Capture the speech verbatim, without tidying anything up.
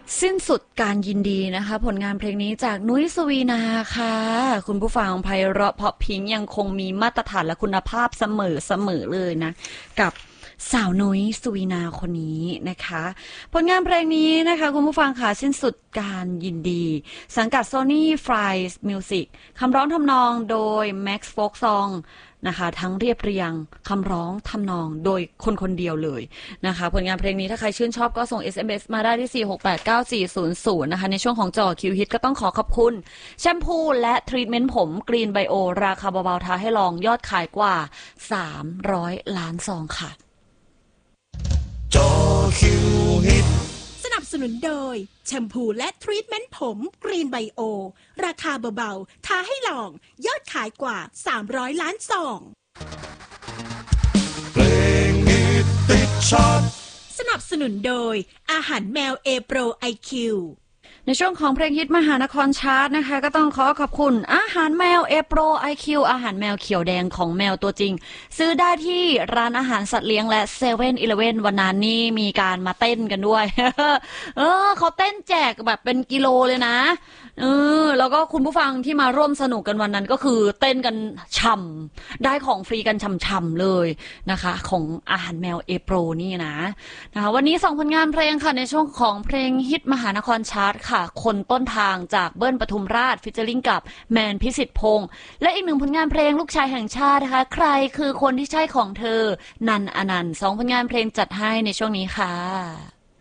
สิ้นสุดการยินดีนะคะผลงานเพลงนี้จากนุ้ยสวีนาค่ะคุณผู้ฟังไพเราะเพราะพิงยังคงมีมาตรฐานและคุณภาพเสมอเสมอเลยนะกับสาวนุ้ยสวีนาคนนี้นะคะผลงานเพลงนี้นะคะคุณผู้ฟังค่ะสิ้นสุดการยินดีสังกัด Sony Fries Music คำร้องทำนองโดย Max Folk Songนะคะทั้งเรียบเรียงคำร้องทำนองโดยคนคนเดียวเลยนะคะผลงานเพลงนี้ถ้าใครชื่นชอบก็ส่ง เอส เอ็ม เอส มาได้ที่สี่ หก แปด เก้า สี่ ศูนย์ ศูนย์นะคะในช่วงของจ่อคิวฮิตก็ต้องขอขอบคุณแชมพูและทรีทเมนต์ผมกรีนไบโอราคาเบาๆท้าให้ลองยอดขายกว่าสามร้อยล้านซองค่ะจ่อคิวฮิตสนับสนุนโดยแชมพูและทรีทเมนต์ผมกรีนไบโอราคาเบาๆท้าให้ลองยอดขายกว่าสามร้อยล้านซองเพลงฮิตติดชาร์ตสนับสนุนโดยอาหารแมวเอโปรไอคิวในช่วงของเพลงฮิตมหานครชาร์ตนะคะก็ต้องขอขอบคุณอาหารแมวเอโปรไอคิวอาหารแมวเขียวแดงของแมวตัวจริงซื้อได้ที่ร้านอาหารสัตว์เลี้ยงและเซเว่นอีเลฟเว่นวันนั้นนี่มีการมาเต้นกันด้วยเออเขาเต้นแจกแบบเป็นกิโลเลยนะเออแล้วก็คุณผู้ฟังที่มาร่วมสนุกกันวันนั้นก็คือเต้นกันฉ่ำได้ของฟรีกันฉ่ำๆเลยนะคะของอาหารแมวเอโปรนี่นะนะคะวันนี้สองผลงานเพลงค่ะในช่วงของเพลงฮิตมหานครชาร์ตค่ะคนต้นทางจากเบิ้ลปทุมราชฟิชเจอริงกับแมนพิสิทธิ์พงษ์และอีกหนึ่งผลงานเพลงลูกชายแห่งชาตินะคะใครคือคนที่ใช่ของเธอนันอนันต์สองผลงานเพลงจัดให้ในช่วงนี้ค่ะ